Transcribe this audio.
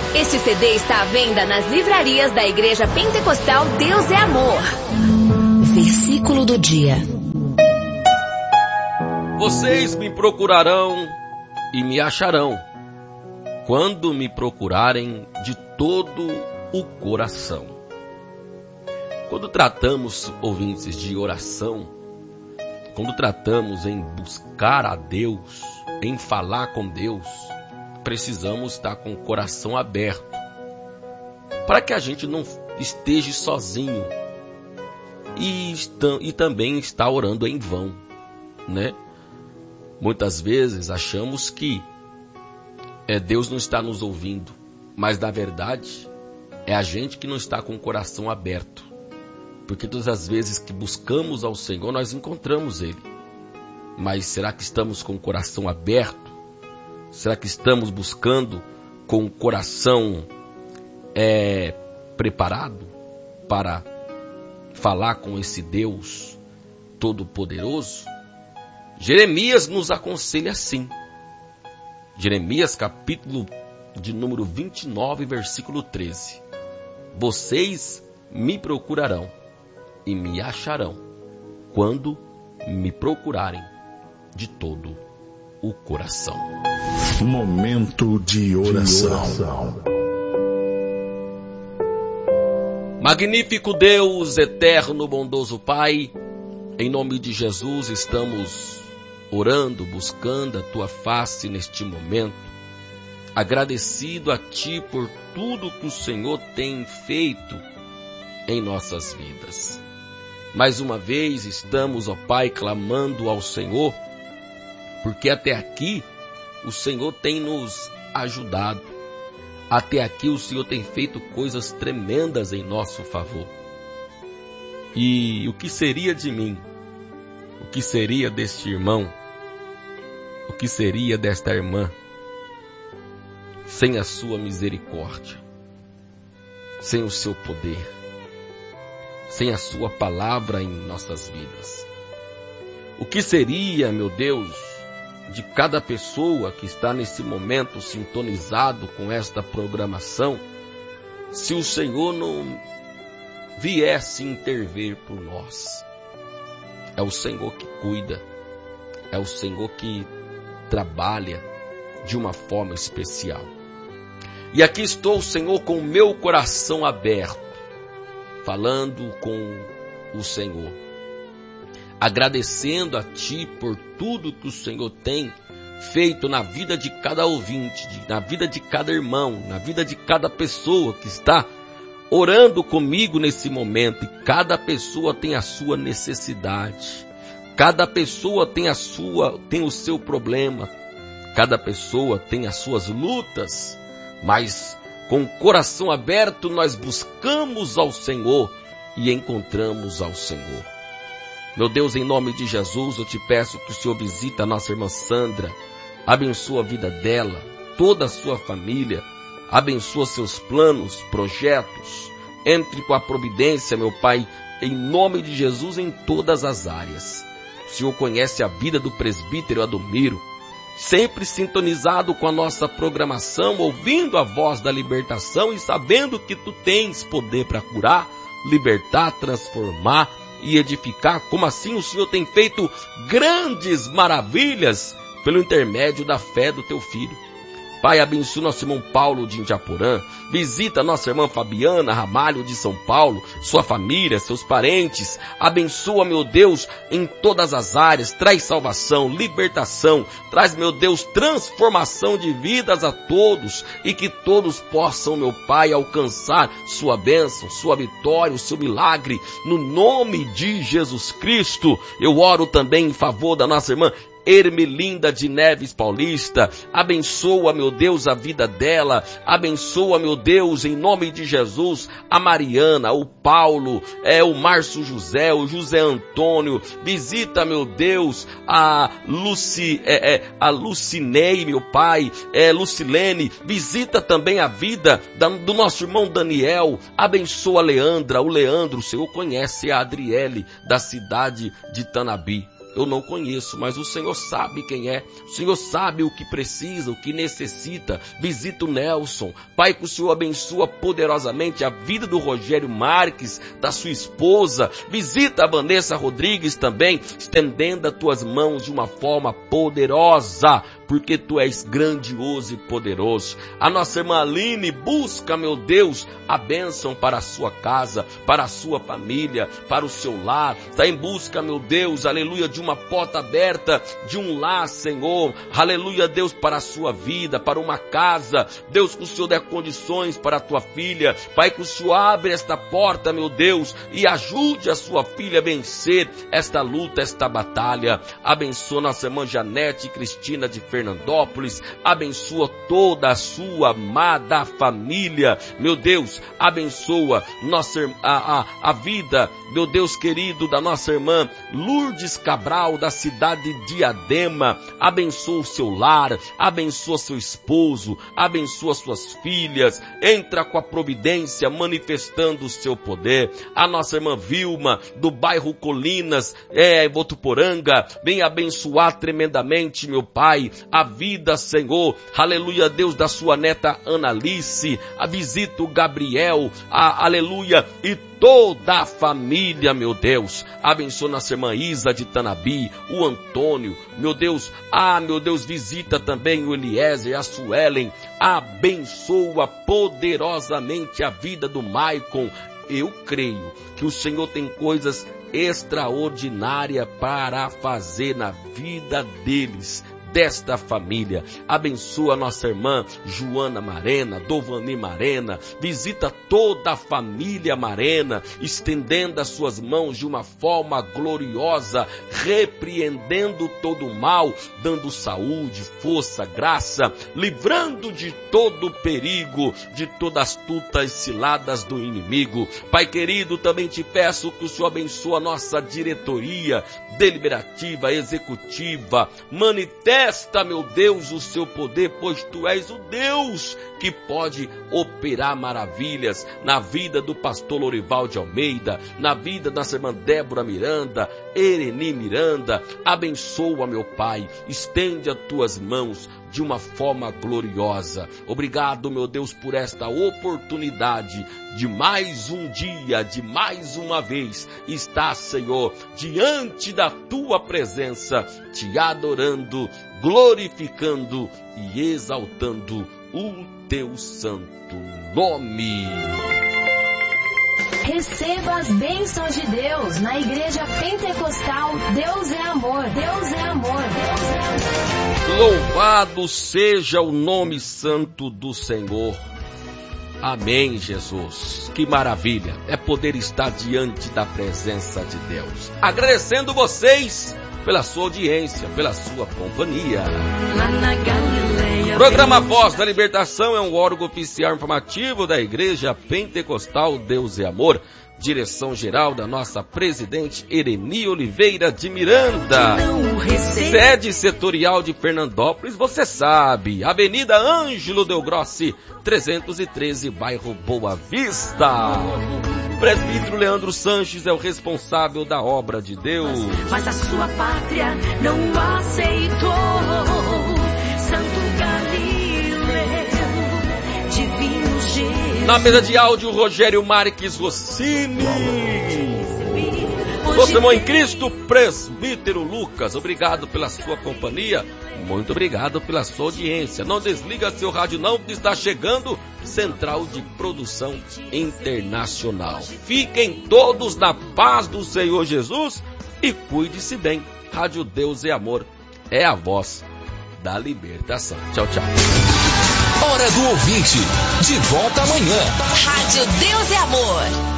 Este CD está à venda nas livrarias da Igreja Pentecostal Deus é Amor. Versículo do dia. Vocês me procurarão e me acharão, quando me procurarem de todo o coração. Quando tratamos, ouvintes, de oração, quando tratamos em buscar a Deus, em falar com Deus, precisamos estar com o coração aberto, para que a gente não esteja sozinho e também está orando em vão, né? Muitas vezes achamos que Deus não está nos ouvindo, mas na verdade é a gente que não está com o coração aberto, porque todas as vezes que buscamos ao Senhor nós encontramos Ele, mas será que estamos com o coração aberto? Será que estamos buscando com o coração preparado para falar com esse Deus Todo-Poderoso? Jeremias nos aconselha assim. Jeremias capítulo de número 29, versículo 13. Vocês me procurarão e me acharão quando me procurarem de todo o coração. Momento de oração. Magnífico Deus, eterno, bondoso Pai, em nome de Jesus estamos orando, buscando a Tua face neste momento, agradecido a Ti por tudo que o Senhor tem feito em nossas vidas. Mais uma vez estamos, ó Pai, clamando ao Senhor, porque até aqui o Senhor tem nos ajudado. Até aqui o Senhor tem feito coisas tremendas em nosso favor. E o que seria de mim? O que seria deste irmão? O que seria desta irmã sem a sua misericórdia? Sem o seu poder? Sem a sua palavra em nossas vidas? O que seria, meu Deus, de cada pessoa que está nesse momento sintonizado com esta programação, se o Senhor não viesse intervir por nós? É o Senhor que cuida, é o Senhor que trabalha de uma forma especial. E aqui estou, Senhor, com o meu coração aberto, falando com o Senhor, agradecendo a Ti por tudo que o Senhor tem feito na vida de cada ouvinte, na vida de cada irmão, na vida de cada pessoa que está orando comigo nesse momento. E cada pessoa tem a sua necessidade, cada pessoa tem o seu problema, cada pessoa tem as suas lutas, mas com o coração aberto nós buscamos ao Senhor e encontramos ao Senhor. Meu Deus, em nome de Jesus, eu te peço que o Senhor visita a nossa irmã Sandra, abençoa a vida dela, toda a sua família, abençoa seus planos, projetos, entre com a providência, meu Pai, em nome de Jesus, em todas as áreas. O Senhor conhece a vida do presbítero Adomiro, sempre sintonizado com a nossa programação, ouvindo a voz da libertação e sabendo que Tu tens poder para curar, libertar, transformar e edificar, como assim o Senhor tem feito grandes maravilhas pelo intermédio da fé do Teu Filho. Pai, abençoa nosso irmão Paulo de Indiaporã, visita nossa irmã Fabiana Ramalho de São Paulo, sua família, seus parentes, abençoa, meu Deus, em todas as áreas, traz salvação, libertação, traz, meu Deus, transformação de vidas a todos, e que todos possam, meu Pai, alcançar sua bênção, sua vitória, o seu milagre, no nome de Jesus Cristo. Eu oro também em favor da nossa irmã Ermelinda de Neves Paulista, abençoa, meu Deus, a vida dela, abençoa, meu Deus, em nome de Jesus, a Mariana, o Paulo, o Márcio José, o José Antônio, visita, meu Deus, a Lucinei, meu Pai, Lucilene, visita também a vida do nosso irmão Daniel, abençoa a Leandra, o Leandro, o Senhor conhece a Adriele, da cidade de Tanabi. eu não conheço, mas o Senhor sabe quem é, o Senhor sabe o que precisa, o que necessita. Visita o Nelson, Pai, que o Senhor abençoa poderosamente a vida do Rogério Marques, da sua esposa. Visita a Vanessa Rodrigues também, estendendo as tuas mãos de uma forma poderosa, porque tu és grandioso e poderoso. A nossa irmã Aline busca, meu Deus, a bênção para a sua casa, para a sua família, para o seu lar. Está em busca, meu Deus, aleluia, de uma porta aberta, de um lar, Senhor, aleluia, Deus, para a sua vida, para uma casa. Deus, que o Senhor dê condições para a tua filha. Pai, que o Senhor abre esta porta, meu Deus, e ajude a sua filha a vencer esta luta, esta batalha. Abençoa nossa irmã Janete e Cristina de Fernandópolis, abençoa toda a sua amada família, meu Deus, abençoa a vida, meu Deus querido, da nossa irmã Lourdes Cabral, da cidade de Diadema. Abençoa o seu lar, abençoa seu esposo, abençoa suas filhas, entra com a providência, manifestando o seu poder. A nossa irmã Vilma, do bairro Colinas, Votuporanga, vem abençoar tremendamente, meu Pai, a vida, Senhor, aleluia, Deus, da sua neta Analice. A visita o Gabriel, aleluia, e toda a família, meu Deus. Abençoa nossa irmã Isa de Tanabi, o Antônio, meu Deus, meu Deus, visita também o Eliezer, a Suelen. Abençoa poderosamente a vida do Maicon. Eu creio que o Senhor tem coisas extraordinárias para fazer na vida deles, desta família. Abençoa a nossa irmã Joana Marena, Dovani Marena. Visita toda a família Marena, estendendo as suas mãos de uma forma gloriosa, repreendendo todo o mal, dando saúde, força, graça, livrando de todo o perigo, de todas as astutas ciladas do inimigo. Pai querido, também te peço que o Senhor abençoe a nossa diretoria deliberativa, executiva. Manifesta, meu Deus, o seu poder, pois tu és o Deus que pode operar maravilhas na vida do pastor Lorival de Almeida, na vida da nossa irmã Débora Miranda, Ereni Miranda. Abençoa, meu Pai, estende as tuas mãos de uma forma gloriosa. Obrigado, meu Deus, por esta oportunidade de mais um dia, de mais uma vez estar, Senhor, diante da tua presença, te adorando, glorificando e exaltando o teu santo nome. Receba as bênçãos de Deus na Igreja Pentecostal Deus é Amor. Deus é Amor. Deus é Amor. Louvado seja o nome santo do Senhor. Amém, Jesus. Que maravilha é poder estar diante da presença de Deus. Agradecendo vocês pela sua audiência, pela sua companhia. O programa Voz da Libertação é um órgão oficial informativo da Igreja Pentecostal Deus é Amor. Direção geral da nossa presidente Ereni Oliveira de Miranda. Sede setorial de Fernandópolis, você sabe, Avenida Ângelo Del Grossi, 313, bairro Boa Vista. Presbítero Leandro Sanches é o responsável da obra de Deus. Mas a sua pátria não aceitou. Santo Galileu, divino Jesus. Na mesa de áudio, Rogério Marques Rossini. Nosso irmão em Cristo, presbítero Lucas, obrigado pela sua companhia, muito obrigado pela sua audiência. Não desliga seu rádio não, porque está chegando Central de Produção Internacional. Fiquem todos na paz do Senhor Jesus e cuide-se bem. Rádio Deus é Amor, é a voz da libertação. Tchau, tchau. Hora do ouvinte, de volta amanhã. Rádio Deus é Amor.